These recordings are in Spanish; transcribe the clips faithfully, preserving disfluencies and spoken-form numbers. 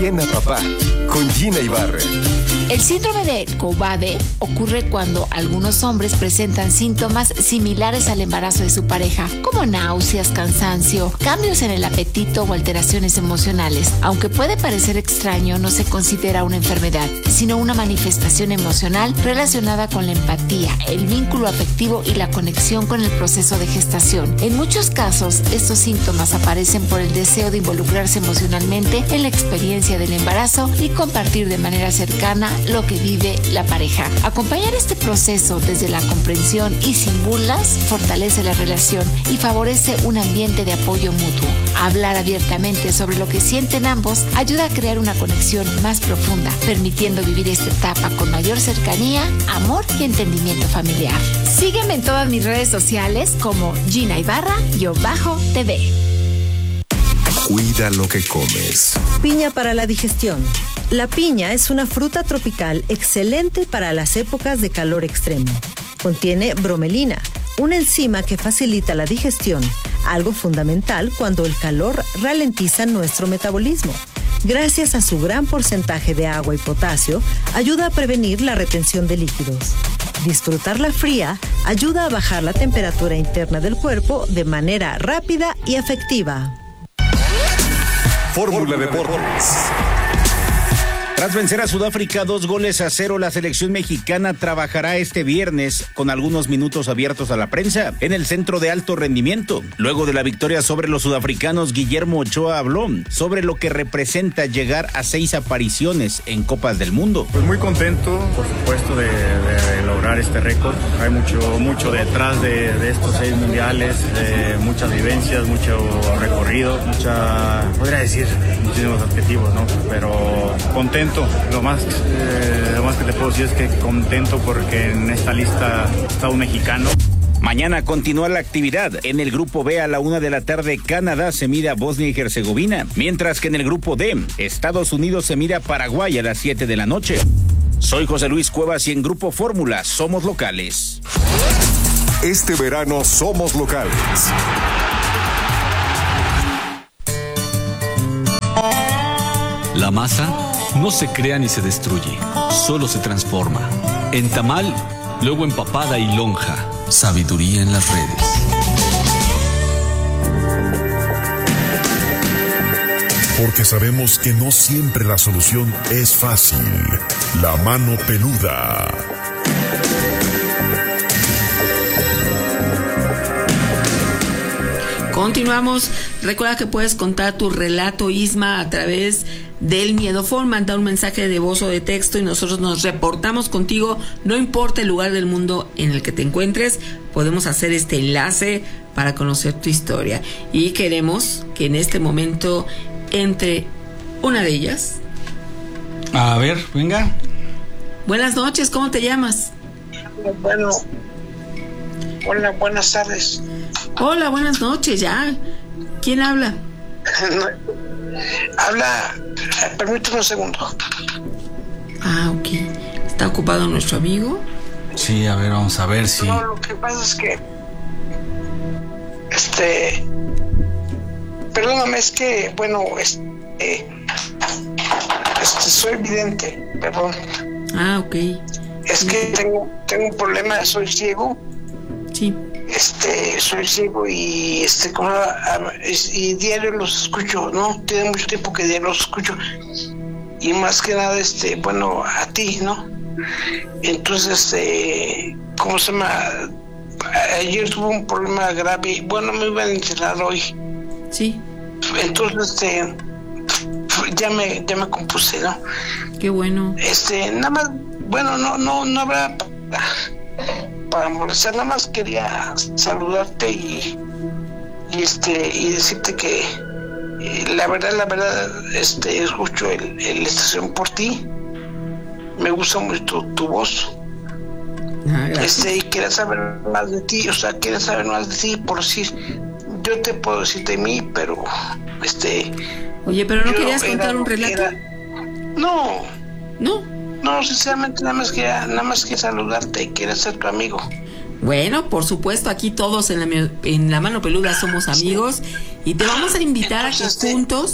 bien a papá con Gina Ibarra. El síndrome de Cobbade ocurre cuando algunos hombres presentan síntomas similares al embarazo de su pareja, como náuseas, cansancio, cambios en el apetito o alteraciones emocionales. Aunque puede parecer extraño, no se considera una enfermedad, sino una manifestación emocional relacionada con la empatía, el vínculo afectivo y la conexión con el proceso de gestación. En muchos casos, estos síntomas aparecen por el deseo de involucrarse emocionalmente en la experiencia del embarazo y compartir de manera cercana lo que vive la pareja. Acompañar este proceso desde la comprensión y sin burlas fortalece la relación y favorece un ambiente de apoyo mutuo. Hablar abiertamente sobre lo que sienten ambos ayuda a crear una conexión más profunda, permitiendo vivir esta etapa con mayor cercanía, amor y entendimiento familiar. Sígueme en todas mis redes sociales como Gina Ibarra-T V. Cuida lo que comes. Piña para la digestión. La piña es una fruta tropical excelente para las épocas de calor extremo. Contiene bromelina, una enzima que facilita la digestión, algo fundamental cuando el calor ralentiza nuestro metabolismo. Gracias a su gran porcentaje de agua y potasio, ayuda a prevenir la retención de líquidos. Disfrutarla fría ayuda a bajar la temperatura interna del cuerpo de manera rápida y efectiva. Fórmula Deportes. Tras vencer a Sudáfrica dos goles a cero, la selección mexicana trabajará este viernes con algunos minutos abiertos a la prensa en el Centro de Alto Rendimiento. Luego de la victoria sobre los sudafricanos, Guillermo Ochoa habló sobre lo que representa llegar a seis apariciones en Copas del Mundo. Pues muy contento, por supuesto, de, de lograr este récord. Hay mucho, mucho detrás de, de estos seis mundiales, de muchas vivencias, mucho recorrido, mucha, podría decir, muchísimos adjetivos, ¿no? Pero contento. Lo más, eh, lo más que te puedo decir es que contento porque en esta lista está un mexicano. Mañana continúa la actividad. En el grupo B a la una de la tarde, Canadá se mide a Bosnia y Herzegovina, mientras que en el grupo D, Estados Unidos se mide a Paraguay a las siete de la noche. Soy José Luis Cuevas y en Grupo Fórmula somos locales. Este verano somos locales. La masa no se crea ni se destruye, solo se transforma. En tamal, luego en papada y lonja. Sabiduría en las redes. Porque sabemos que no siempre la solución es fácil. La mano peluda. Continuamos. Recuerda que puedes contar tu relato, Isma, a través del Miedofón. Manda un mensaje de voz o de texto y nosotros nos reportamos contigo. No importa el lugar del mundo en el que te encuentres, podemos hacer este enlace para conocer tu historia. Y queremos que en este momento entre una de ellas. A ver, venga. Buenas noches, ¿cómo te llamas? Bueno, hola, buenas tardes. Hola, buenas noches, ya. ¿Quién habla? Habla, permíteme un segundo. Ah, ok. ¿Está ocupado nuestro amigo? Sí, a ver, vamos a ver si... No, lo que pasa es que... Este... Perdóname, es que, bueno, este... Este, soy vidente, perdón. Ah, ok. Es sí. que tengo, tengo un problema, soy ciego. Sí. Este, soy ciego y este, como, y diario los escucho, ¿no? Tiene mucho tiempo que diario los escucho. Y más que nada, este, bueno, a ti, ¿no? Entonces, este, ¿cómo se llama? Ayer tuve un problema grave. Bueno, me iban a enterrar hoy. Sí. Entonces, este, ya me, ya me compuse, ¿no? Qué bueno. Este, nada más, bueno, no, no, no habrá para, para molestar, nada más quería saludarte y, y este, y decirte que eh, la verdad, la verdad, este, escucho el, el estación por ti. Me gusta mucho tu, tu voz. Ah, este, y quería saber más de ti, o sea, quería saber más de ti, por decir, yo te puedo decir de mí, pero este. Oye, pero no querías contar un relato. Era, no. No. No, sinceramente, nada más quería, nada más que saludarte y quería ser tu amigo. Bueno, por supuesto, aquí todos en la, en la mano peluda somos amigos y te vamos a invitar Entonces, a que juntos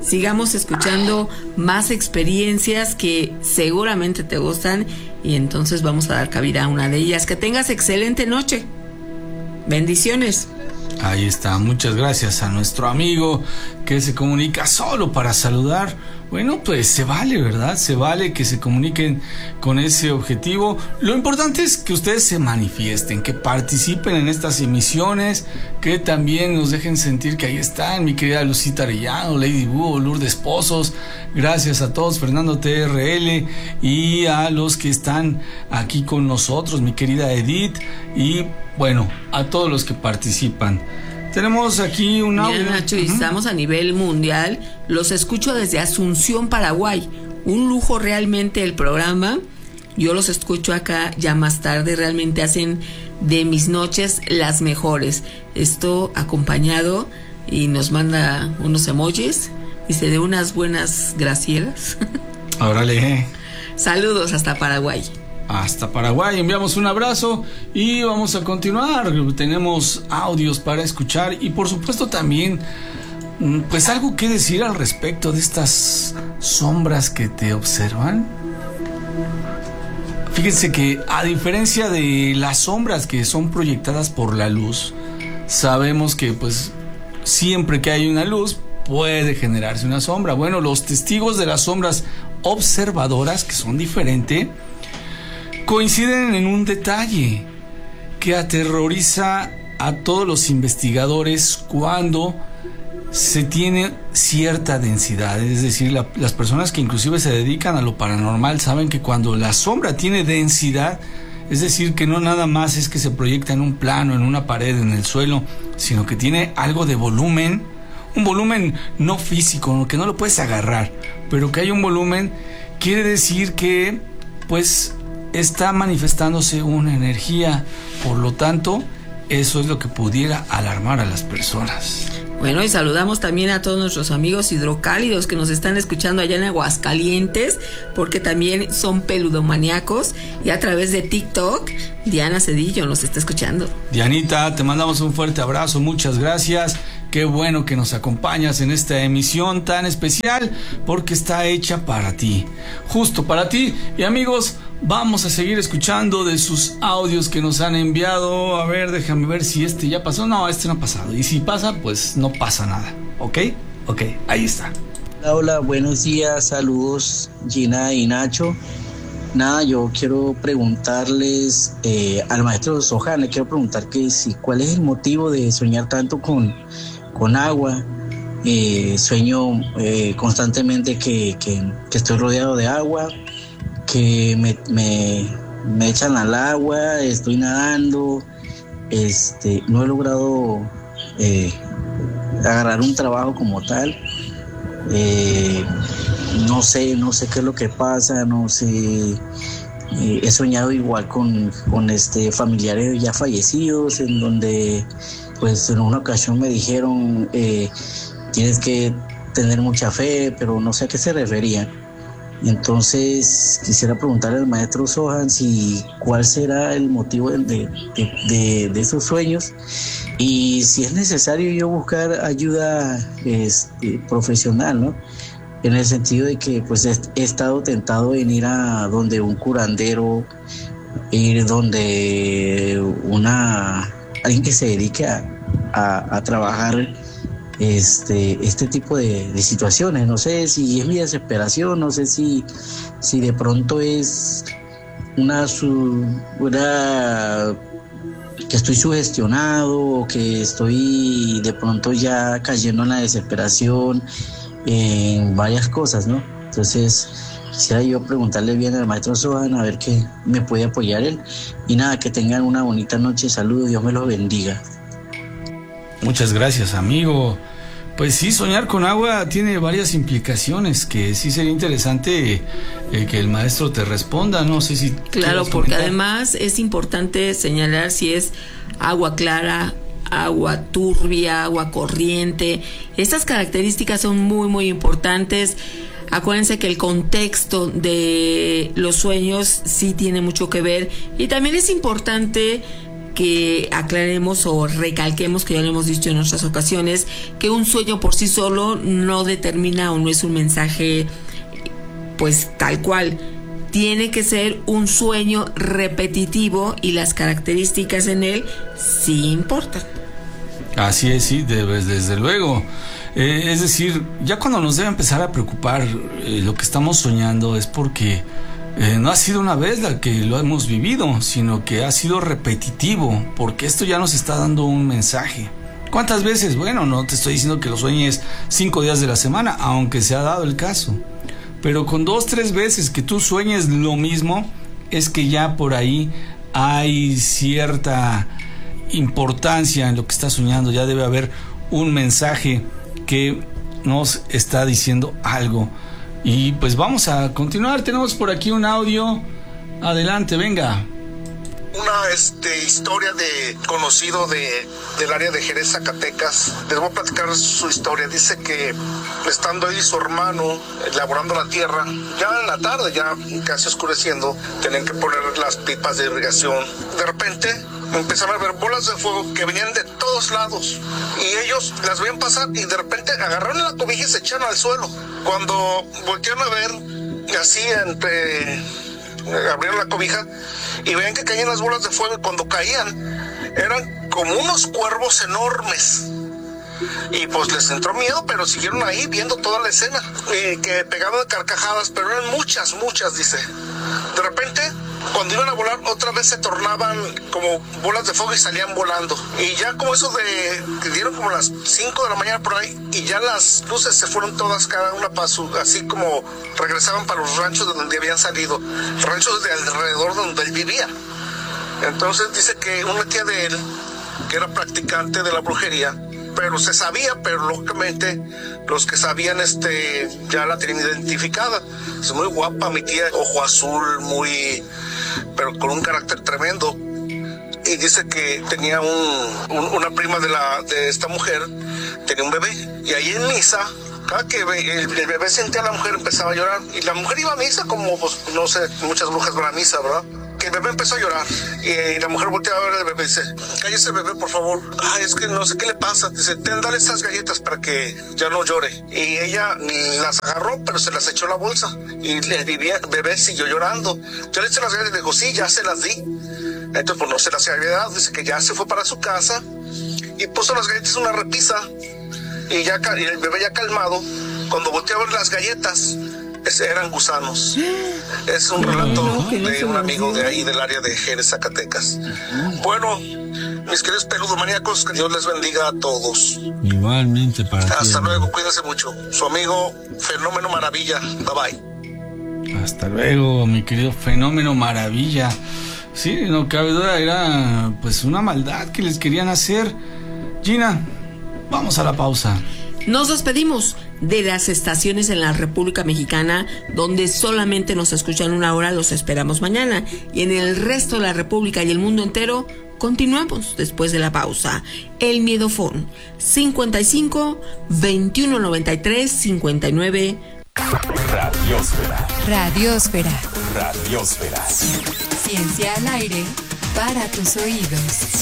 sigamos escuchando más experiencias que seguramente te gustan y entonces vamos a dar cabida a una de ellas. Que tengas excelente noche. Bendiciones. Ahí está, muchas gracias a nuestro amigo que se comunica solo para saludar. Bueno, pues se vale, ¿verdad? Se vale que se comuniquen con ese objetivo. Lo importante es que ustedes se manifiesten, que participen en estas emisiones, que también nos dejen sentir que ahí están, mi querida Lucita Arellano, Lady Búho, Lourdes Pozos. Gracias a todos, Fernando T R L, y a los que están aquí con nosotros, mi querida Edith, y bueno, a todos los que participan. Tenemos aquí un audio. Mira, Nacho, y uh-huh. estamos a nivel mundial. Los escucho desde Asunción, Paraguay. Un lujo realmente el programa. Yo los escucho acá ya más tarde. Realmente hacen de mis noches las mejores. Esto acompañado y nos manda unos emojis. Dice de unas buenas gracielas. Órale. Saludos hasta Paraguay. Hasta Paraguay, enviamos un abrazo y vamos a continuar. Tenemos audios para escuchar y por supuesto también pues algo que decir al respecto de estas sombras que te observan. Fíjense que a diferencia de las sombras que son proyectadas por la luz, sabemos que pues siempre que hay una luz puede generarse una sombra. Bueno, los testigos de las sombras observadoras, que son diferentes, coinciden en un detalle que aterroriza a todos los investigadores cuando se tiene cierta densidad. Es decir, la, las personas que inclusive se dedican a lo paranormal saben que cuando la sombra tiene densidad, es decir, que no nada más es que se proyecta en un plano, en una pared, en el suelo, sino que tiene algo de volumen, un volumen no físico, que no lo puedes agarrar, pero que hay un volumen, quiere decir que pues está manifestándose una energía. Por lo tanto, eso es lo que pudiera alarmar a las personas. Bueno, y saludamos también a todos nuestros amigos hidrocálidos que nos están escuchando allá en Aguascalientes, porque también son peludomaníacos, y a través de TikTok, Diana Cedillo nos está escuchando. Dianita, te mandamos un fuerte abrazo, muchas gracias. Qué bueno que nos acompañas en esta emisión tan especial, porque está hecha para ti, justo para ti. Y amigos, vamos a seguir escuchando de sus audios que nos han enviado. A ver, déjame ver si este ya pasó. No, este no ha pasado. Y si pasa, pues no pasa nada. ¿Ok? Ok, ahí está. Hola, hola, buenos días, saludos Gina y Nacho. Nada, yo quiero preguntarles eh, al maestro Sohan, le quiero preguntar que si cuál es el motivo de soñar tanto con, con agua. Eh, sueño eh, constantemente que, que, que estoy rodeado de agua, que me, me, me echan al agua, estoy nadando, este, no he logrado eh, agarrar un trabajo como tal. Eh, no sé, no sé qué es lo que pasa, no sé. Eh, he soñado igual con, con este familiares ya fallecidos, en donde pues en una ocasión me dijeron eh, tienes que tener mucha fe, pero no sé a qué se referían. Entonces quisiera preguntarle al maestro Sohan si cuál será el motivo de, de, de, de esos sueños, y si es necesario yo buscar ayuda este, profesional, ¿no? En el sentido de que pues he, he estado tentado en ir a donde un curandero, ir donde una alguien que se dedique a, a, a trabajar este este tipo de, de situaciones. No sé si es mi desesperación, no sé si si de pronto es una su, una que estoy sugestionado, o que estoy de pronto ya cayendo en la desesperación en varias cosas, ¿no? Entonces quisiera yo preguntarle bien al maestro Sohan a ver qué me puede apoyar él. Y nada, que tengan una bonita noche, saludos, Dios me los bendiga. Muchas gracias, amigo. Pues sí, soñar con agua tiene varias implicaciones que sí sería interesante eh, que el maestro te responda. No sé si... Claro, porque además es importante señalar si es agua clara, agua turbia, agua corriente. Estas características son muy, muy importantes. Acuérdense que el contexto de los sueños sí tiene mucho que ver, y también es importante que aclaremos o recalquemos, que ya lo hemos dicho en otras ocasiones, que un sueño por sí solo no determina o no es un mensaje pues tal cual. Tiene que ser un sueño repetitivo y las características en él sí importan. Así es, sí, debes, desde luego. Eh, es decir, ya cuando nos debe empezar a preocupar eh, lo que estamos soñando es porque eh, no ha sido una vez la que lo hemos vivido, sino que ha sido repetitivo, porque esto ya nos está dando un mensaje. ¿Cuántas veces? Bueno, no te estoy diciendo que lo sueñes cinco días de la semana, aunque se ha dado el caso. Pero con dos, tres veces que tú sueñes lo mismo, es que ya por ahí hay cierta importancia en lo que estás soñando. Ya debe haber un mensaje que nos está diciendo algo. Y pues vamos a continuar. Tenemos por aquí un audio. Adelante, venga. Una este, historia de conocido de, del área de Jerez, Zacatecas. Les voy a platicar su historia. Dice que estando ahí su hermano laborando la tierra, ya en la tarde, ya casi oscureciendo, tenían que poner las pipas de irrigación. De repente empezaron a ver bolas de fuego que venían de todos lados y ellos las veían pasar y de repente agarraron la cobija y se echaron al suelo. Cuando voltearon a ver, así entre... abrieron la cobija y veían que caían las bolas de fuego, y cuando caían eran como unos cuervos enormes y pues les entró miedo, pero siguieron ahí viendo toda la escena, y que pegaban de carcajadas, pero eran muchas, muchas, dice. De repente, cuando iban a volar, otra vez se tornaban como bolas de fuego y salían volando. Y ya como eso de, que dieron como las cinco de la mañana por ahí, y ya las luces se fueron todas, cada una para su, así como regresaban para los ranchos de donde habían salido, ranchos de alrededor donde él vivía. Entonces dice que una tía de él, que era practicante de la brujería, pero se sabía, pero lógicamente los que sabían este ya la tenían identificada. Es muy guapa mi tía, ojo azul, muy, pero con un carácter tremendo. Y dice que tenía un, un, una prima de la de esta mujer, tenía un bebé, y ahí en misa, cada que el, el bebé sentía a la mujer empezaba a llorar, y la mujer iba a misa como, pues, no sé, muchas brujas van a misa, ¿verdad? Que el bebé empezó a llorar, y la mujer volteaba a ver al bebé y dice, cállese bebé, por favor. Ay, es que no sé qué le pasa. Dice, ten, dale esas galletas para que ya no llore. Y ella las agarró, pero se las echó a la bolsa, y el bebé siguió llorando. Yo le eché las galletas y le digo, sí, ya se las di. Entonces, pues no se las había dado. Dice que ya se fue para su casa y puso las galletas en una repisa, y ya y el bebé ya calmado, cuando volteó a ver las galletas, eran gusanos. Es un relato no, de un amigo de ahí del área de Jerez, Zacatecas. Bueno, mis queridos peludomaníacos, que Dios les bendiga a todos. Igualmente para ti. Hasta luego, cuídense mucho. Su amigo Fenómeno Maravilla. Bye bye. Hasta luego, mi querido Fenómeno Maravilla. Sí, no cabe duda, era pues una maldad que les querían hacer. Gina, vamos a la pausa. Nos despedimos de las estaciones en la República Mexicana donde solamente nos escuchan una hora. Los esperamos mañana, y en el resto de la República y el mundo entero continuamos después de la pausa. El Miedofón cincuenta y cinco, veintiuno noventa y tres, cincuenta y nueve. Radiosfera. Radiosfera. Radiosfera. Ciencia al aire para tus oídos.